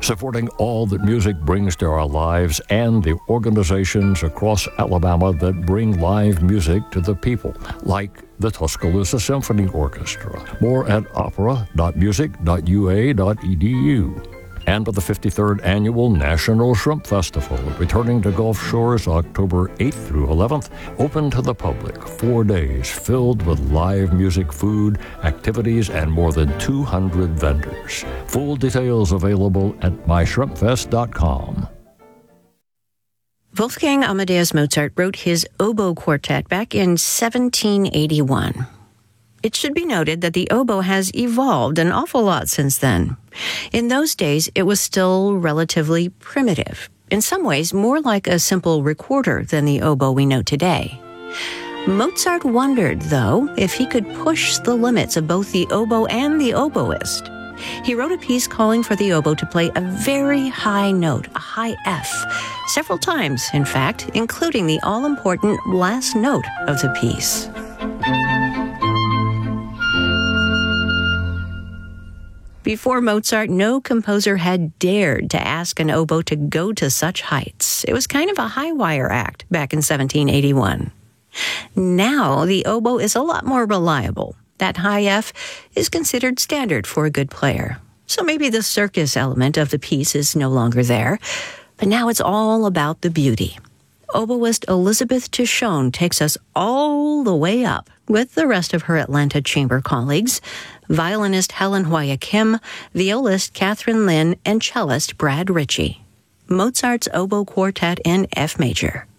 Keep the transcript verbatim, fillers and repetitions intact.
supporting all that music brings to our lives and the organizations across Alabama that bring live music to the people, like the Tuscaloosa Symphony Orchestra. More at opera dot music dot u a dot e d u. And with the fifty-third Annual National Shrimp Festival, returning to Gulf Shores October eighth through eleventh, open to the public, four days filled with live music, food, activities, and more than two hundred vendors. Full details available at my shrimp fest dot com. Wolfgang Amadeus Mozart wrote his oboe quartet back in seventeen eighty-one. It should be noted that the oboe has evolved an awful lot since then. In those days, it was still relatively primitive, in some ways more like a simple recorder than the oboe we know today. Mozart wondered, though, if he could push the limits of both the oboe and the oboist. He wrote a piece calling for the oboe to play a very high note, a high F, several times, in fact, including the all-important last note of the piece. Before Mozart, no composer had dared to ask an oboe to go to such heights. It was kind of a high-wire act back in seventeen eighty-one. Now, the oboe is a lot more reliable. That high F is considered standard for a good player. So maybe the circus element of the piece is no longer there, but now it's all about the beauty. Oboist Elizabeth Tishon takes us all the way up with the rest of her Atlanta chamber colleagues, violinist Helen Hoya Kim, violist Catherine Lynn, and cellist Brad Ritchie. Mozart's Oboe Quartet in F major.